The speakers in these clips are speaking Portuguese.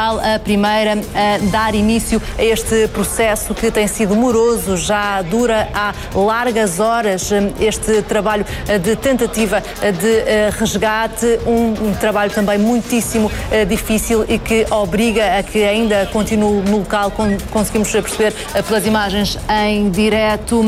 Portugal a primeira a dar início a este processo que tem sido moroso, já dura há largas horas este trabalho de tentativa de resgate, um trabalho também muitíssimo difícil e que obriga a que ainda continue no local. Conseguimos perceber pelas imagens em direto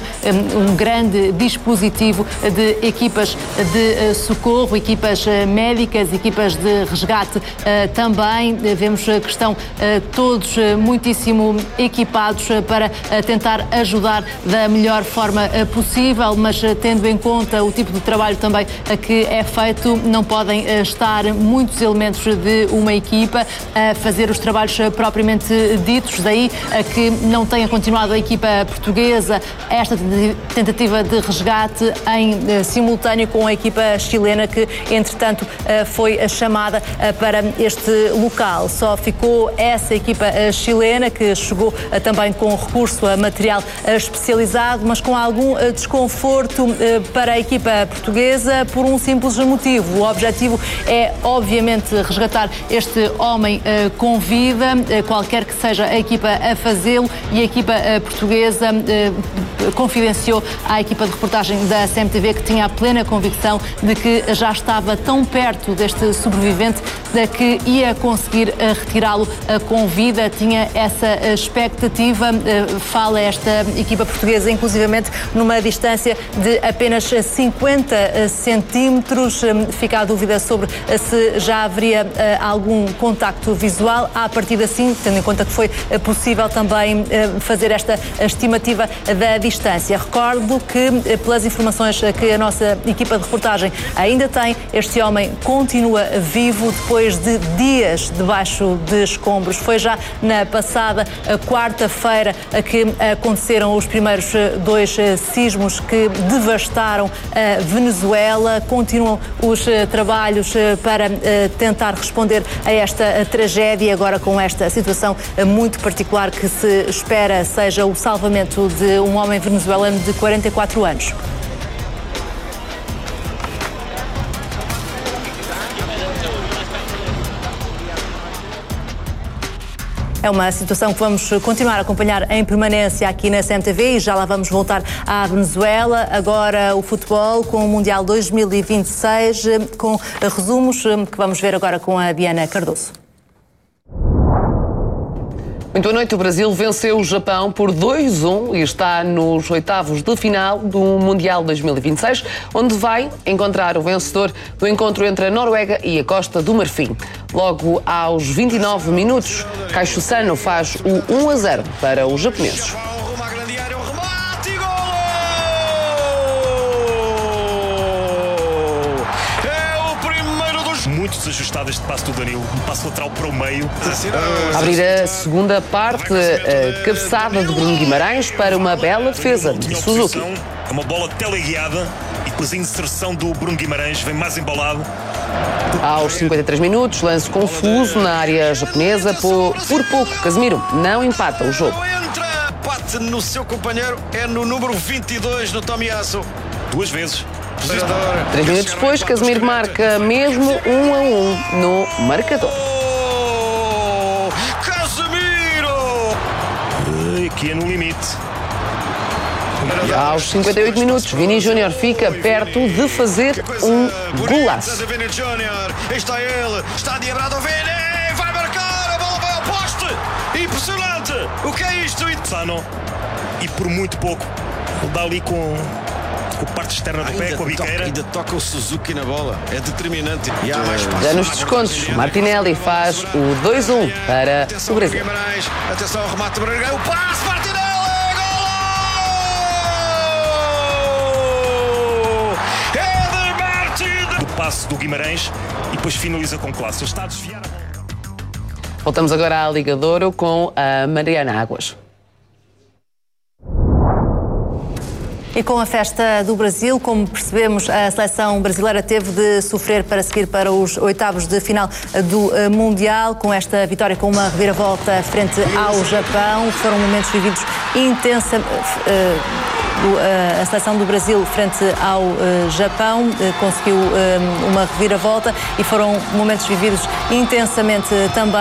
um grande dispositivo de equipas de socorro, equipas médicas, equipas de resgate também. Vemos que estão todos muitíssimo equipados para tentar ajudar da melhor forma possível, mas tendo em conta o tipo de trabalho também que é feito, não podem estar muitos elementos de uma equipa a fazer os trabalhos propriamente ditos, daí que não tenha continuado a equipa portuguesa esta tentativa de resgate em simultâneo com a equipa chilena que, entretanto, foi chamada para este local. Só ficou essa equipa chilena que chegou também com recurso a material especializado, mas com algum desconforto para a equipa portuguesa por um simples motivo. O objetivo é, obviamente, resgatar este homem com vida, qualquer que seja a equipa a fazê-lo, e a equipa portuguesa confidenciou à equipa de reportagem da CMTV que tinha a plena convicção de que já estava tão perto deste sobrevivente de que ia conseguir retirá-lo com vida. Tinha essa expectativa. Fala esta equipa portuguesa, inclusivamente, numa distância de apenas 50 centímetros. Fica a dúvida sobre se já haveria algum contacto visual. À partida, sim, tendo em conta que foi possível também fazer esta estimativa da distância. Recordo que, pelas informações que a nossa equipa de reportagem ainda tem, este homem continua vivo depois de dias debaixo de escombros. Foi já na passada quarta-feira que aconteceram os primeiros 2 sismos que devastaram a Venezuela. Continuam os trabalhos para tentar responder a esta tragédia, agora com esta situação muito particular que se espera seja o salvamento de um homem venezuelano de 44 anos. É uma situação que vamos continuar a acompanhar em permanência aqui na CMTV e já lá vamos voltar à Venezuela. Agora o futebol com o Mundial 2026, com resumos que vamos ver agora com a Diana Cardoso. Muito boa noite. O Brasil venceu o Japão por 2-1 e está nos oitavos de final do Mundial 2026, onde vai encontrar o vencedor do encontro entre a Noruega e a Costa do Marfim. Logo aos 29 minutos, Caixo Sano faz o 1-0 para os japoneses. Muito desajustado este passo do Danilo, um passo lateral para o meio. A abrir a segunda parte, a cabeçada de Bruno Guimarães para uma bela defesa de Suzuki. É uma bola teleguiada e depois a inserção do Bruno Guimarães vem mais embalado. Aos 53 minutos, lance confuso na área japonesa. Por pouco, Casemiro não empata o jogo. Entra, bate no seu companheiro, é no número 22 no Tomiyasu. 2 vezes. 3 minutos depois, Casemiro marca mesmo 1-1 no marcador. Casemiro! Aqui é no limite. Aos 58 minutos, Vini Júnior fica perto de fazer um golaço. Está ele, está diabrado o Vini, vai marcar, a bola vai ao poste. Impressionante! O que é isto? Sano, e por muito pouco, dá ali com a parte externa do pé, com a biqueira. Ainda toca o Suzuki na bola, é determinante. E há mais já nos descontos, Martinelli faz o 2-1 para o Brasil. Atenção ao remate do Brasil, o passe, Martinelli! Do passe do Guimarães e depois finaliza com classe. Ele está a desviar a bola. Voltamos agora à Liga de Ouro com a Mariana Águas. E com a festa do Brasil, como percebemos, a seleção brasileira teve de sofrer para seguir para os oitavos de final do Mundial, com esta vitória com uma reviravolta frente ao Japão. Foram momentos vividos intensos. A seleção do Brasil frente ao Japão conseguiu uma reviravolta e foram momentos vividos intensamente também